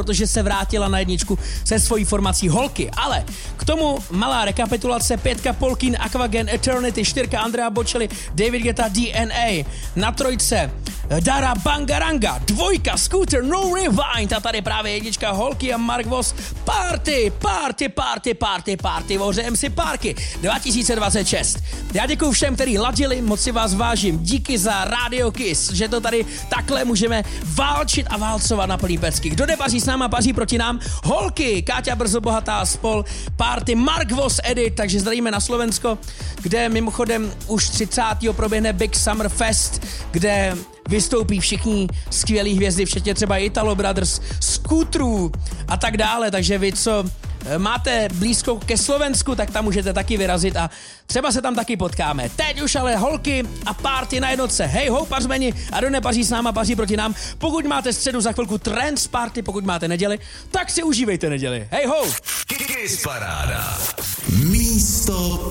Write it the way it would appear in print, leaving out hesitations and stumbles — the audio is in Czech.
protože se vrátila na jedničku se svojí formací Holky. Ale k tomu malá rekapitulace: 5 Polkin, Aquagen, Eternity, 4 Andrea Bocelli, David Guetta, DNA. Na 3 Dara Bangaranga, 2 Scooter, No Rewind a tady právě 1 Holky a Mark Voss. Party, ohřejem si párky 2026. Já děkuju všem, kteří ladili, moc si vás vážím. Díky za Radio Kiss, že to tady takhle můžeme válčit a válcovat na plný pecky. Kdo nepaří s náma, paří proti nám. Holky, Káťa Brzo Bohatá spol, Party, Mark Voss Edit, takže zdravíme na Slovensko, kde mimochodem už 30. proběhne Big Summer Fest, kde vystoupí všichni skvělí hvězdy, včetně třeba Italo Brothers, Scooterů a tak dále, takže vy, co máte blízko ke Slovensku, tak tam můžete taky vyrazit a třeba se tam taky potkáme. Teď už ale Holky a Party na jednotce. Hej ho, pařmeni, a kdo nepaří s náma, paří proti nám. Pokud máte středu, za chvilku Trance Party, pokud máte neděli, tak si užívejte neděli. Hej ho! Kiss Paráda. Místo